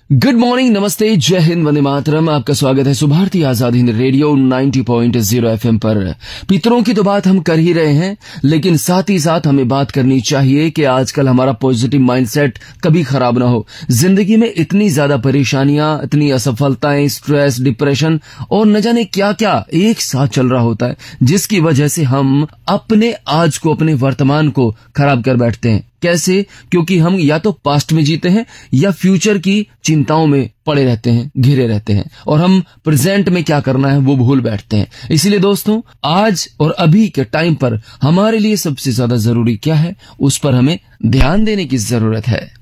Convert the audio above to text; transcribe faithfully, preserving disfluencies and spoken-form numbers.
Good morning, नमस्ते, जय हिंद, वंदे मातरम। आपका स्वागत है सुभारती आजाद हिंद रेडियो नब्बे पॉइंट ज़ीरो एफएम पर। पितरों की तो बात हम कर ही रहे हैं, लेकिन साथ ही साथ हमें बात करनी चाहिए कि आजकल हमारा पॉजिटिव माइंडसेट कभी खराब ना हो। जिंदगी में इतनी ज्यादा परेशानियां, इतनी असफलताएं, स्ट्रेस, डिप्रेशन और न जाने क्या क्या एक साथ चल रहा होता है, जिसकी वजह से हम अपने आज को, अपने वर्तमान को खराब कर बैठते हैं। कैसे? क्योंकि हम या तो पास्ट में जीते हैं या फ्यूचर की चिंताओं में पड़े रहते हैं, घिरे रहते हैं, और हम प्रेजेंट में क्या करना है वो भूल बैठते हैं। इसीलिए दोस्तों, आज और अभी के टाइम पर हमारे लिए सबसे ज्यादा जरूरी क्या है, उस पर हमें ध्यान देने की जरूरत है।